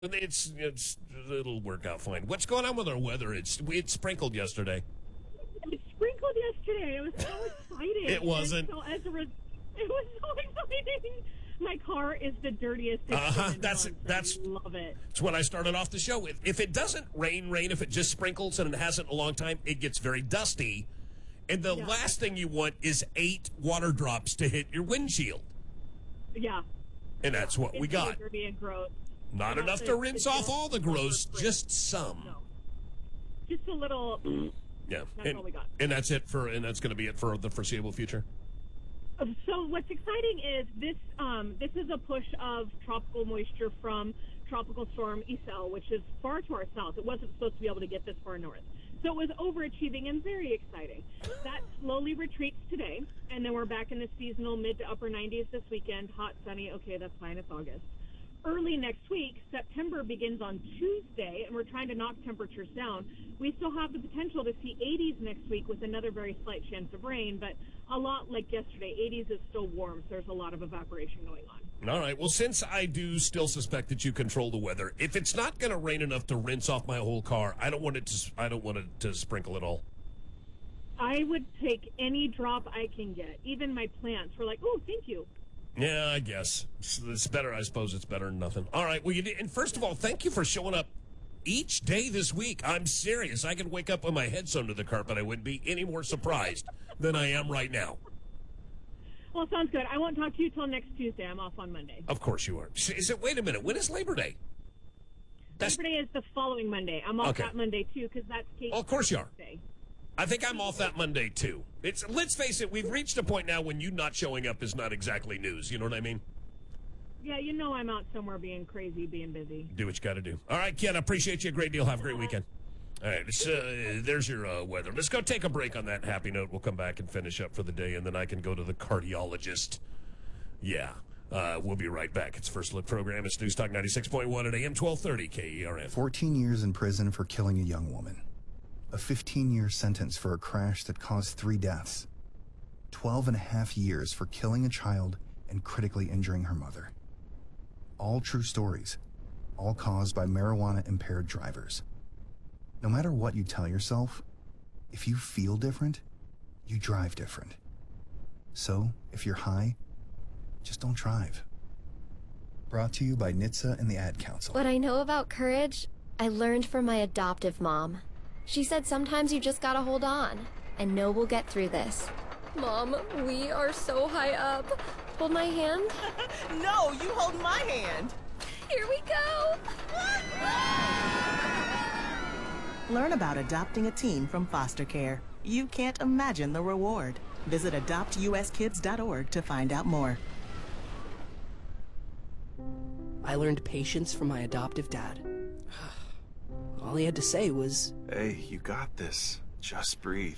It'll work out fine. What's going on with our weather? It sprinkled yesterday. It sprinkled yesterday. It was so exciting. It wasn't. So it was so exciting. My car is the dirtiest. That's I love it. That's what I started off the show with. If it doesn't rain, if it just sprinkles and it hasn't in a long time, it gets very dusty. And the last thing you want is 8 water drops to hit your windshield. Yeah. And that's what we got. It's dirty and gross. Not enough to rinse off all the gross, just some. No. Just a little. Yeah. That's all we got. And that's it and that's going to be it for the foreseeable future. So what's exciting is this is a push of tropical moisture from Tropical Storm Isel, which is far to our south. It wasn't supposed to be able to get this far north. So it was overachieving and very exciting. That slowly retreats today, and then we're back in the seasonal mid to upper 90s this weekend. Hot, sunny. Okay, that's fine. It's August. Early next week, September begins on Tuesday, and we're trying to knock temperatures down. We still have the potential to see 80s next week with another very slight chance of rain, but a lot like yesterday, 80s is still warm, so there's a lot of evaporation going on. All right. Well, since I do still suspect that you control the weather, if it's not going to rain enough to rinse off my whole car, I don't want it to sprinkle at all. I would take any drop I can get. Even my plants were like, "Oh, thank you." Yeah, I guess. It's better. I suppose it's better than nothing. All right. Well, and first of all, thank you for showing up each day this week. I'm serious. I could wake up with my head sewn to the carpet. I wouldn't be any more surprised than I am right now. Well, sounds good. I won't talk to you till next Tuesday. I'm off on Monday. Of course you are. Wait a minute. When is Labor Day? Labor Day is the following Monday. I'm off that Monday, too, because that's Kate's of course you are. Day. I think I'm off that Monday, too. Let's face it, we've reached a point now when you not showing up is not exactly news. You know what I mean? Yeah, you know I'm out somewhere being crazy, being busy. Do what you got to do. All right, Ken, I appreciate you a great deal. Have a great weekend. All right, there's your weather. Let's go take a break on that happy note. We'll come back and finish up for the day, and then I can go to the cardiologist. Yeah, we'll be right back. It's First Look program. It's News Talk 96.1 at AM 1230 KERN. 14 years in prison for killing a young woman. A 15-year sentence for a crash that caused 3 deaths. 12 and a half years for killing a child and critically injuring her mother. All true stories, all caused by marijuana-impaired drivers. No matter what you tell yourself, if you feel different, you drive different. So, if you're high, just don't drive. Brought to you by NHTSA and the Ad Council. What I know about courage, I learned from my adoptive mom. She said sometimes you just gotta hold on, and know we'll get through this. Mom, we are so high up. Hold my hand. No, you hold my hand. Here we go. Learn about adopting a teen from foster care. You can't imagine the reward. Visit adoptuskids.org to find out more. I learned patience from my adoptive dad. All he had to say was, "Hey, you got this. Just breathe."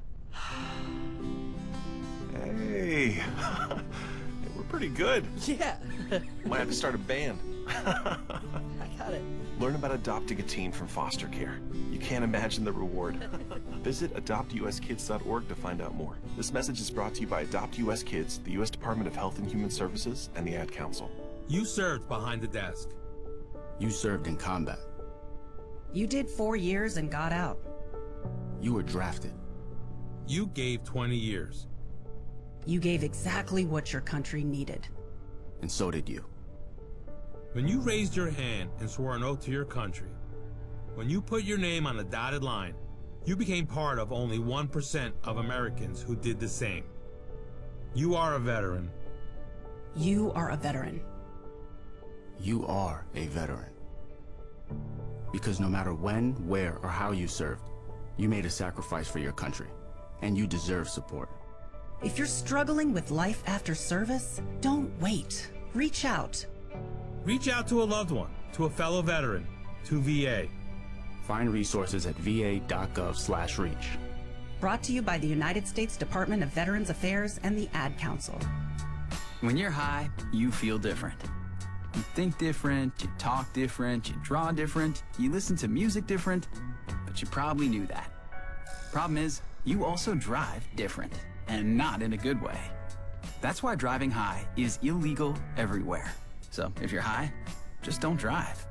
Hey, we're pretty good. yeah. Might have to start a band. I got it. Learn about adopting a teen from foster care. You can't imagine the reward. Visit adoptuskids.org to find out more. This message is brought to you by Adopt US Kids, the U.S. Department of Health and Human Services, and the Ad Council. You served behind the desk. You served in combat. You did 4 years and got out. You were drafted. You gave 20 years. You gave exactly what your country needed. And so did you. When you raised your hand and swore an oath to your country, when you put your name on a dotted line, you became part of only 1% of Americans who did the same. You are a veteran. You are a veteran. You are a veteran. Because no matter when, where, or how you served, you made a sacrifice for your country, and you deserve support. If you're struggling with life after service, don't wait. Reach out. Reach out to a loved one, to a fellow veteran, to VA. Find resources at va.gov/reach. Brought to you by the United States Department of Veterans Affairs and the Ad Council. When you're high, you feel different. You think different, you talk different, you draw different, you listen to music different, but you probably knew that. Problem is, you also drive different, and not in a good way. That's why driving high is illegal everywhere. So if you're high, just don't drive.